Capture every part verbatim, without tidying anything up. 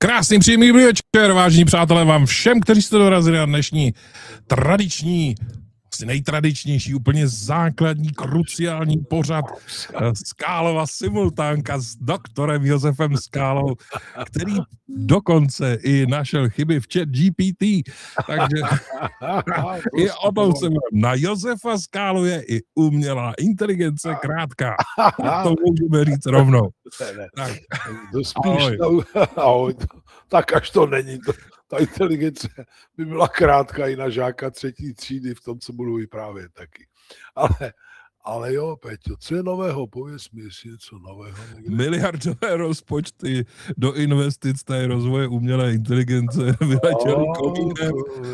Krásný příjemný večer, vážení přátelé, vám všem, kteří jste dorazili na dnešní tradiční, asi nejtradičnější, úplně základní, kruciální pořad Skálova simultánka s doktorem Josefem Skálou, který dokonce i našel chyby v chat G P T, takže i o tom se na Josefa Skálu je i umělá inteligence krátká. To můžeme říct rovnou. Tak, to spíš, ahoj, tak až to není, to, ta inteligence by byla krátká i na žáka třetí třídy v tom, co budu vyprávět taky. Ale, ale jo, Peťo, co je nového? Pověz mi, jestli něco nového. Někde. Miliardové rozpočty do investic té rozvoje umělé inteligence vyletěly komínem,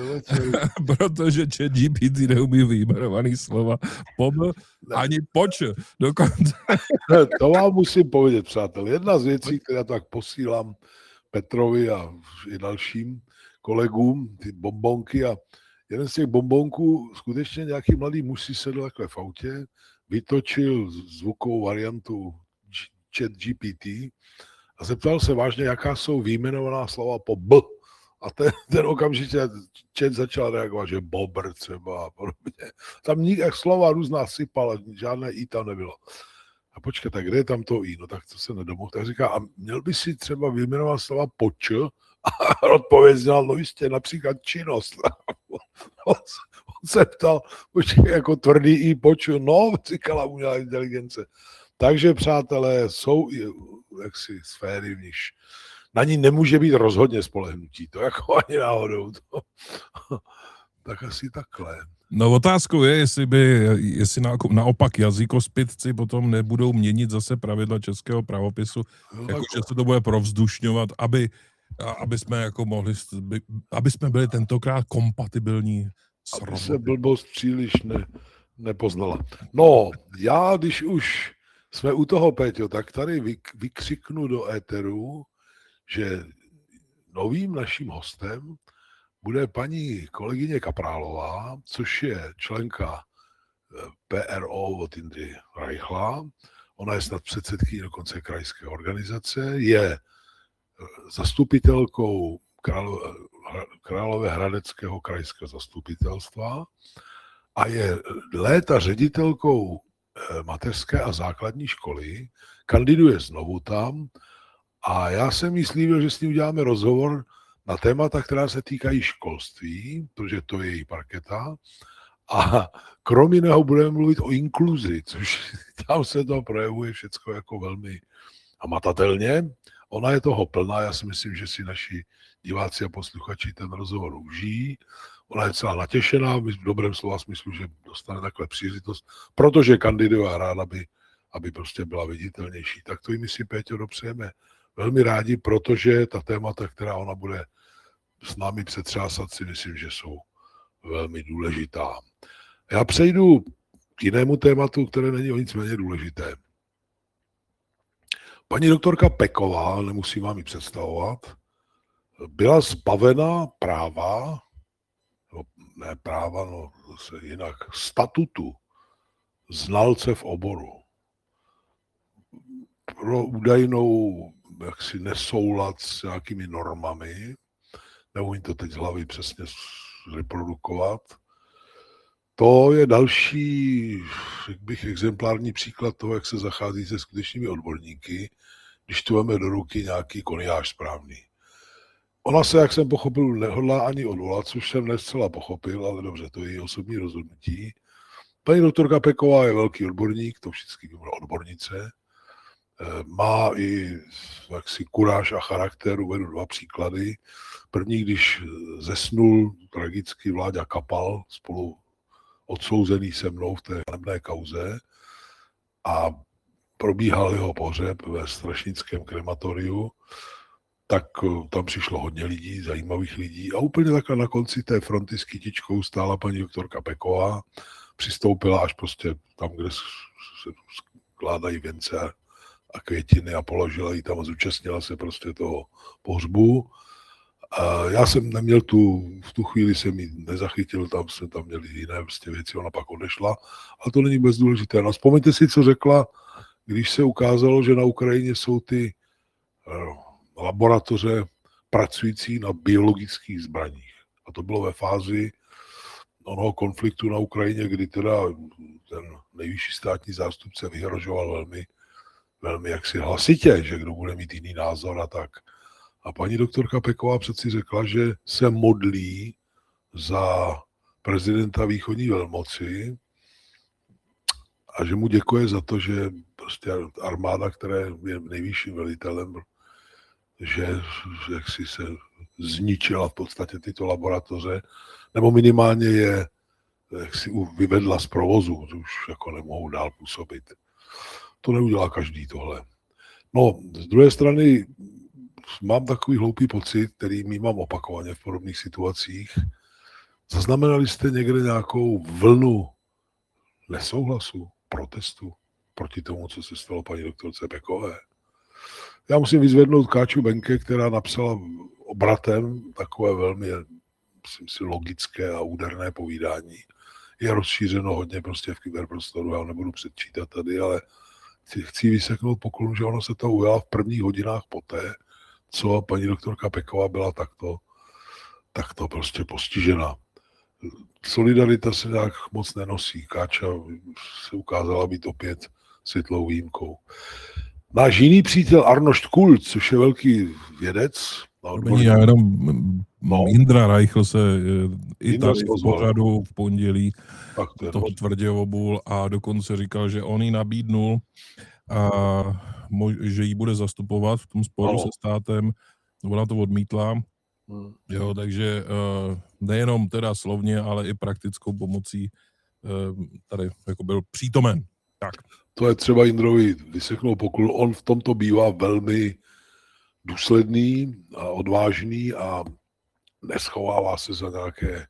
protože chat G P T neumí vyjmenovaný slova pobl ani poč. Dokonce. To vám musím povědět, přátel. Jedna z věcí, která tak posílám Petrovi a i dalším kolegům, ty bombonky, a jeden z těch bombonků, skutečně nějaký mladý muž si sedl takhle v autě, vytočil zvukovou variantu chat G P T a zeptal se vážně, jaká jsou výjmenovaná slova po B. A ten, ten okamžitě chat začal reagovat, že bobr třeba a podobně. Tam jak slova různá sypala, žádné i tam nebylo. A počkej, tak kde je tam to i? No tak to se nedomohl. Tak říká, a měl by si třeba vyjmenovat slova po č? A odpověď znal, no jistě, například činnost. On se ptal, počkej, jako tvrdý i po č? No, říkala umělá inteligence. Takže, přátelé, jsou jaksi sféry, v nichž na ní nemůže být rozhodně spolehnutí. To jako ani náhodou. To, tak asi takhle. No otázkou je, jestli by, jestli na, naopak jazykospitci potom nebudou měnit zase pravidla českého pravopisu, no, jako, že se to bude provzdušňovat, aby, aby jsme jako mohli, aby jsme byli tentokrát kompatibilní s aby roboty. Se blbost příliš ne, nepoznala. No, já když už jsme u toho, Péťo, tak tady vyk, vykřiknu do éteru, že novým naším hostem bude paní kolegyně Kaprálová, což je členka P R O od Jindry Reichla. Ona je snad předsedkyní dokonce krajské organizace, je zastupitelkou Královéhradeckého krajského zastupitelstva a je léta ředitelkou mateřské a základní školy, kandiduje znovu tam a já jsem jí slíbil, že s ní uděláme rozhovor na témata, která se týkají školství, protože to je její parketa. A krom jiného budeme mluvit o inkluzi, což tam se to projevuje všecko jako velmi hmatatelně. Ona je toho plná, já si myslím, že si naši diváci a posluchači ten rozhovor užijí. Ona je celá natěšená, v dobrém slova smyslu, že dostane takhle příležitost, protože kandiduje a ráda, aby, aby prostě byla viditelnější. Tak to jí my si, Péťo, dopřejeme velmi rádi, protože ta témata, která ona bude s námi přetřásat, si myslím, že jsou velmi důležitá. Já přejdu k jinému tématu, které není o nic méně důležité. Paní doktorka Peková, nemusím vám ji představovat, byla zbavena práva, no, ne práva, no zase jinak, statutu znalce v oboru. Pro údajnou jaksi nesoulad s nějakými normami, neumím to teď z hlavy přesně reprodukovat. To je další, řekl bych, exemplární příklad toho, jak se zachází se skutečnými odborníky, když tu máme do ruky nějaký koniáž správný. Ona se, jak jsem pochopil, nehodlá ani odvolat, což jsem nescela pochopil, ale dobře, to je její osobní rozhodnutí. Paní doktorka Peková je velký odborník, to vždycky byla odbornice, má i jaksi kuráž a charakter, uvedu dva příklady. První, když zesnul tragicky Vláďa Kapal, spolu odsouzený se mnou v té hanebné kauze a probíhal jeho pohřeb ve strašnickém krematoriu, tak tam přišlo hodně lidí, zajímavých lidí a úplně takhle na konci té fronty s kytičkou stála paní doktorka Peková, přistoupila až prostě tam, kde se skládají věnce a květiny a položila ji tam a zúčastnila se prostě toho pohřbu. A já jsem neměl tu, v tu chvíli jsem ji nezachytil, tam jsme tam měli jiné prostě věci, ona pak odešla, ale to není vůbec důležité. No, vzpomeňte si, co řekla, když se ukázalo, že na Ukrajině jsou ty laboratoře pracující na biologických zbraních. A to bylo ve fázi onoho konfliktu na Ukrajině, kdy teda ten nejvyšší státní zástupce vyhrožoval velmi, velmi jaksi hlasitě, že kdo bude mít jiný názor a tak. A paní doktorka Peková přeci řekla, že se modlí za prezidenta východní velmoci a že mu děkuje za to, že prostě armáda, která je nejvyšším velitelem, že, že jaksi se zničila v podstatě tyto laboratoře, nebo minimálně je jaksi vyvedla z provozu, že už jako nemohou dál působit. To neudělá každý tohle. No, z druhé strany mám takový hloupý pocit, který mývám opakovaně v podobných situacích. Zaznamenali jste někde nějakou vlnu nesouhlasu, protestu proti tomu, co se stalo paní doktorce Pekové? Já musím vyzvednout Káču Benke, která napsala obratem takové velmi, myslím si, logické a úderné povídání. Je rozšířeno hodně prostě v kyberprostoru, já ho nebudu předčítat tady, ale chci, chci vyseknout poklonu, že ono se to ujala v prvních hodinách poté, co paní doktorka Peková byla takto, takto prostě postižena. Solidarita se nějak moc nenosí. Káča se ukázala být opět světlou výjimkou. Náš jiný přítel Arnošt Kult, což je velký vědec. Já jenom no. Jindra Reichl se i Jindra tady v pořadu v pondělí to toho tvrdě obul a dokonce říkal, že on jí nabídnul, a, že jí bude zastupovat v tom sporu no. se státem. Ona to odmítla. Hmm. Jo, takže nejenom teda slovně, ale i praktickou pomocí tady jako byl přítomen. Tak. To je třeba Jindrovi vyseknout poklonu. On v tomto bývá velmi důsledný a odvážný a neschovává se za nějaké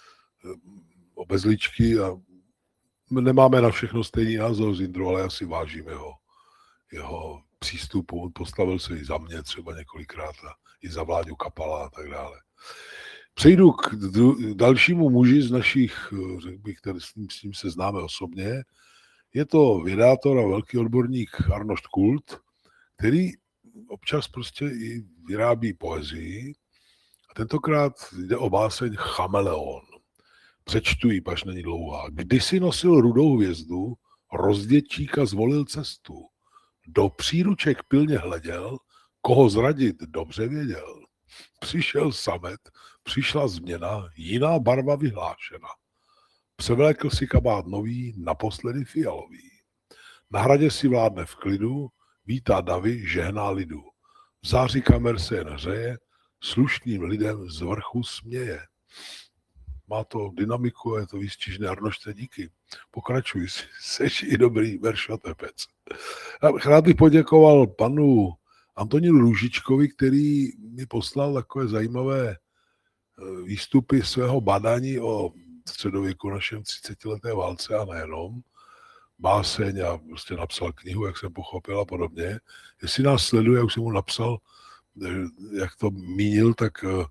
obezličky a nemáme na všechno stejný názor s Jindrou, ale já si vážím jeho, jeho přístupu. On postavil se i za mě třeba několikrát a i za Vláďu Kapala a tak dále. Přejdu k dalšímu muži z našich, řekl bych, který s ním, s ním se známe osobně. Je to vědátor a velký odborník Arnošt Kult, který občas prostě i vyrábí poezii. A tentokrát jde o báseň Chameleon. Přečtu ji, paž není dlouhá. Kdysi nosil rudou hvězdu, rozděčíka zvolil cestu. Do příruček pilně hleděl, koho zradit dobře věděl. Přišel samet, přišla změna, jiná barva vyhlášena. Převlékl si kabát nový, naposledy fialový. Na hradě si vládne v klidu, vítá davy, žehná lidu. V září kamer se jen hřeje, slušným lidem z vrchu směje. Má to dynamiku, je to výstižné. Arnošte, díky. Pokračuj, seš i dobrý veršotepec. Rád bych poděkoval panu Antonínu Růžičkovi, který mi poslal takové zajímavé výstupy svého badání o středověku našem třicetileté válce a nejenom. Báseň a prostě napsal knihu, jak jsem pochopil a podobně. Jestli nás sleduje, jak jsem mu napsal, jak to mínil, tak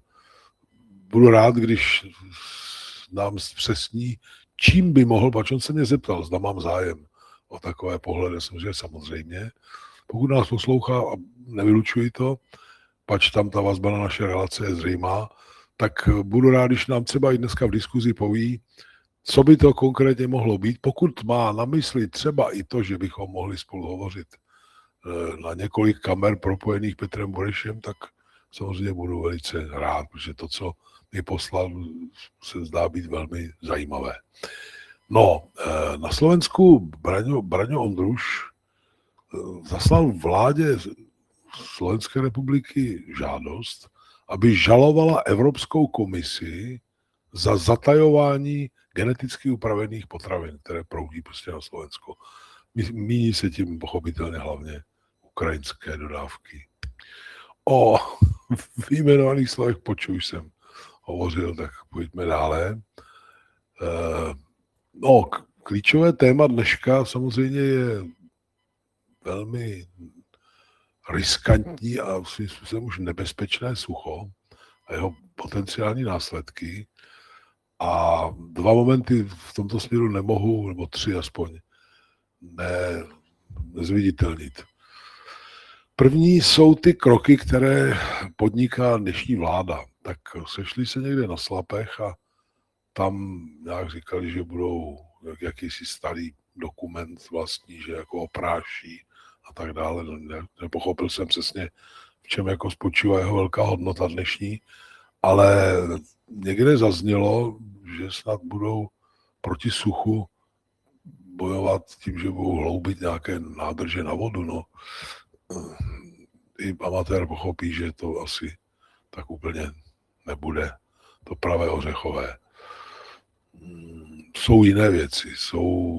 budu rád, když nám zpřesní, čím by mohl, pač on se mě zeptal, zda mám zájem o takové pohledy, samozřejmě samozřejmě. Pokud nás poslouchá a nevylučuji to, pač tam ta vazba na naše relace je zřejmá, tak budu rád, když nám třeba i dneska v diskuzi poví, co by to konkrétně mohlo být. Pokud má na mysli třeba i to, že bychom mohli spolu hovořit na několik kamer propojených Petrem Burešem, tak samozřejmě budu velice rád, protože to, co mi poslal, se zdá být velmi zajímavé. No, na Slovensku Braňo, Braňo Ondruš zaslal vládě Slovenské republiky žádost, aby žalovala Evropskou komisi za zatajování geneticky upravených potravin, které proudí prostě na Slovensko. Míní se tím pochopitelně hlavně ukrajinské dodávky. O vyjmenovaných slovech počuj jsem hovořil, tak pojďme dále. No, klíčové téma dneška samozřejmě je velmi riskantní a svým způsobem už nebezpečné sucho a jeho potenciální následky. A dva momenty v tomto směru nemohu, nebo tři aspoň, ne, nezviditelnit. První jsou ty kroky, které podniká dnešní vláda. Tak sešli se někde na Slapech a tam nějak říkali, že budou jak, jakýsi starý dokument vlastní, že jako opráší a tak dále. Ne, nepochopil jsem přesně, v čem jako spočívá jeho velká hodnota dnešní, ale někde zaznělo, že snad budou proti suchu bojovat tím, že budou hloubit nějaké nádrže na vodu. No. I amatér pochopí, že to asi tak úplně nebude to pravé ořechové. Jsou jiné věci, jsou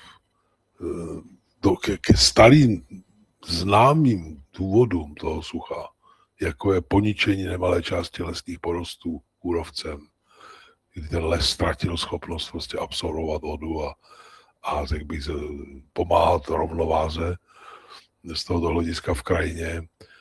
to ke, ke starým známým důvodům toho sucha, jako je poničení nemalé části lesních porostů kůrovcem, kdy ten les ztratil schopnost prostě absorbovat vodu a, a řekl bych, pomáhat rovnováze z tohoto hlediska v krajině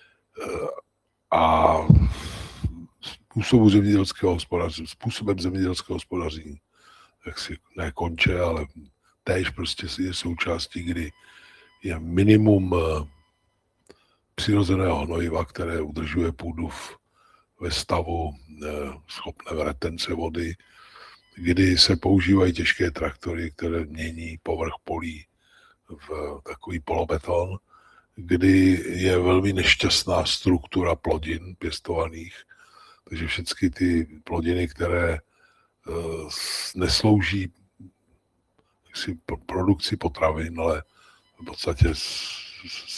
a způsobu zemědělského hospodaření, způsobem zemědělského hospodaření, jak si ne konče, ale též prostě je součástí, kdy je minimum přirozeného hnojiva, které udržuje půdu v, ve stavu schopné retence vody, kdy se používají těžké traktory, které mění povrch polí v takový polobeton, kdy je velmi nešťastná struktura plodin pěstovaných, takže všechny ty plodiny, které uh, neslouží si produkci potravin, ale v podstatě